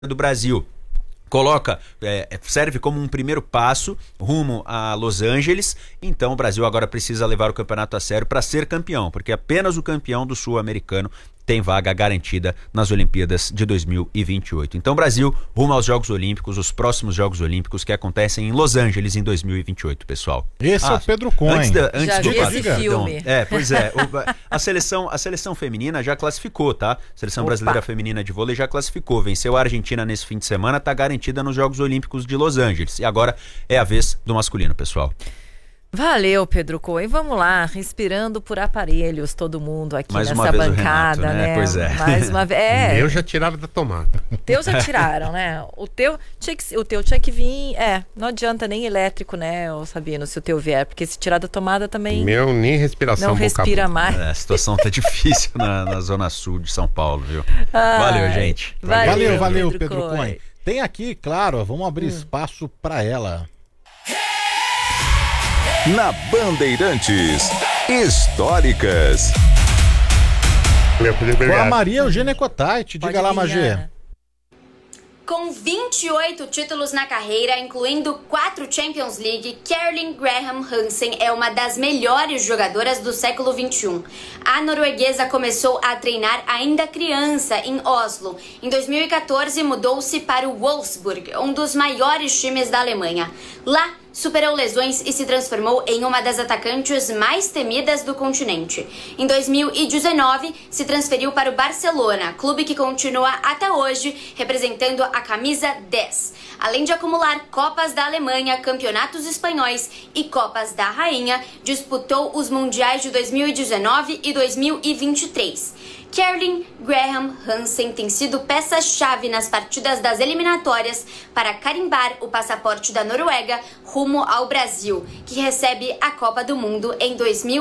do Brasil. Serve como um primeiro passo rumo a Los Angeles. Então o Brasil agora precisa levar o campeonato a sério para ser campeão, porque apenas o campeão do Sul-Americano tem vaga garantida nas Olimpíadas de 2028. Então Brasil rumo aos Jogos Olímpicos, os próximos Jogos Olímpicos que acontecem em Los Angeles em 2028, pessoal. Esse é o Pedro Cohen. Antes já do vi esse filme. Pois é. A seleção feminina já classificou, tá? A seleção brasileira feminina de vôlei já classificou. Venceu a Argentina nesse fim de semana, tá garantida nos Jogos Olímpicos de Los Angeles. E agora é a vez do masculino, pessoal. Valeu, Pedro Cohen. Vamos lá, respirando por aparelhos, todo mundo aqui mais nessa uma vez bancada, o Renato, né? Pois é. Mais uma vez. O meu já tiraram da tomada. O teu já tiraram, né? O teu tinha que vir. Não adianta nem elétrico, né, Sabino, se o teu vier, porque se tirar da tomada também. Meu, nem respiração. Não respira mais. A situação tá difícil na zona sul de São Paulo, viu? Valeu, gente. Valeu, Pedro Cohen. Tem aqui, claro, vamos abrir espaço para ela. Na Bandeirantes, históricas. Com a Maria Eugênia Cottait. Diga lá, Magê. Com 28 títulos na carreira, incluindo 4 Champions League, Caroline Graham Hansen é uma das melhores jogadoras do século XXI. A norueguesa começou a treinar ainda criança em Oslo. Em 2014, mudou-se para o Wolfsburg, um dos maiores times da Alemanha. Lá, superou lesões e se transformou em uma das atacantes mais temidas do continente. Em 2019, se transferiu para o Barcelona, clube que continua até hoje representando a camisa 10. Além de acumular Copas da Alemanha, Campeonatos Espanhóis e Copas da Rainha, disputou os Mundiais de 2019 e 2023. Caroline Graham Hansen tem sido peça-chave nas partidas das eliminatórias para carimbar o passaporte da Noruega rumo ao Brasil, que recebe a Copa do Mundo em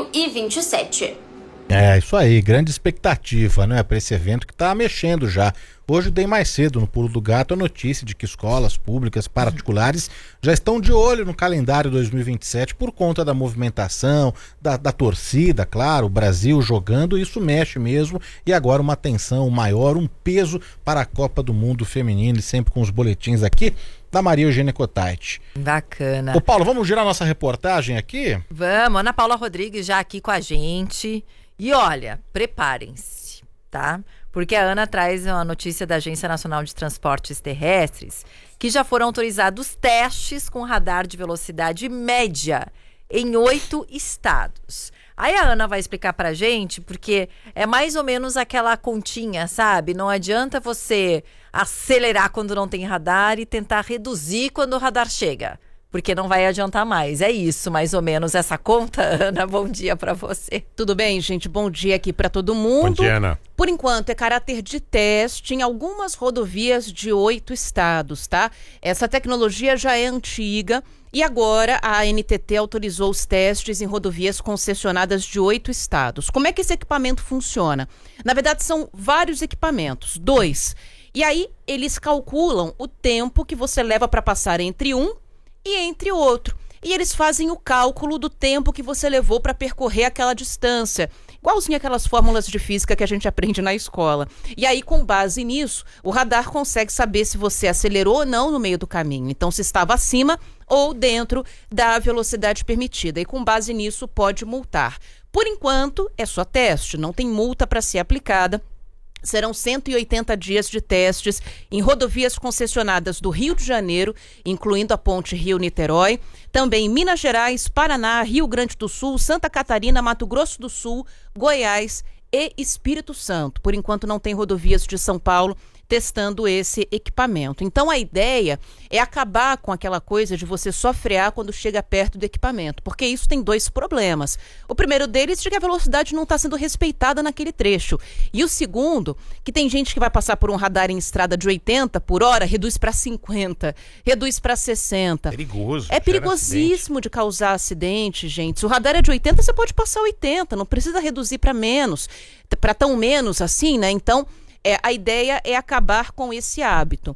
2027. É, isso aí, grande expectativa, né, para esse evento que tá mexendo já. Hoje dei mais cedo no Pulo do Gato a notícia de que escolas públicas particulares já estão de olho no calendário 2027 por conta da movimentação, da torcida, claro, o Brasil jogando, isso mexe mesmo, e agora uma atenção maior, um peso para a Copa do Mundo Feminino, e sempre com os boletins aqui da Maria Eugênia Cottait. Bacana. Ô Paulo, vamos girar nossa reportagem aqui? Vamos, Ana Paula Rodrigues já aqui com a gente. E olha, preparem-se, tá? Porque a Ana traz uma notícia da Agência Nacional de Transportes Terrestres que já foram autorizados testes com radar de velocidade média em 8 estados. Aí a Ana vai explicar pra gente, porque é mais ou menos aquela continha, sabe? Não adianta você acelerar quando não tem radar e tentar reduzir quando o radar chega, porque não vai adiantar mais. É isso, mais ou menos, essa conta. Ana, bom dia pra você. Tudo bem, gente? Bom dia aqui pra todo mundo. Bom dia, Ana. Por enquanto, é caráter de teste em algumas rodovias de 8 estados, tá? Essa tecnologia já é antiga e agora a ANTT autorizou os testes em rodovias concessionadas de 8 estados. Como é que esse equipamento funciona? Na verdade, são vários equipamentos, 2. E aí, eles calculam o tempo que você leva para passar entre um e entre outro. E eles fazem o cálculo do tempo que você levou para percorrer aquela distância. Igualzinho aquelas fórmulas de física que a gente aprende na escola. E aí, com base nisso, o radar consegue saber se você acelerou ou não no meio do caminho. Então, se estava acima ou dentro da velocidade permitida. E com base nisso, pode multar. Por enquanto, é só teste, não tem multa para ser aplicada. Serão 180 dias de testes em rodovias concessionadas do Rio de Janeiro, incluindo a ponte Rio-Niterói, também em Minas Gerais, Paraná, Rio Grande do Sul, Santa Catarina, Mato Grosso do Sul, Goiás e Espírito Santo. Por enquanto não tem rodovias de São Paulo testando esse equipamento. Então a ideia é acabar com aquela coisa de você só frear quando chega perto do equipamento, porque isso tem 2 problemas. O primeiro deles é que a velocidade não está sendo respeitada naquele trecho. E o segundo, que tem gente que vai passar por um radar em estrada de 80 por hora, reduz para 50, reduz para 60. Perigoso. É perigosíssimo de causar acidente, gente. Se o radar é de 80, você pode passar 80, não precisa reduzir para menos, para tão menos assim, né? Então, a ideia é acabar com esse hábito.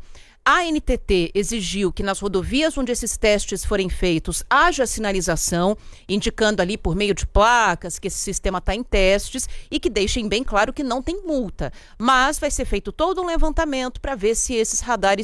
A NTT exigiu que nas rodovias onde esses testes forem feitos haja sinalização, indicando ali por meio de placas que esse sistema está em testes e que deixem bem claro que não tem multa. Mas vai ser feito todo um levantamento para ver se esses radares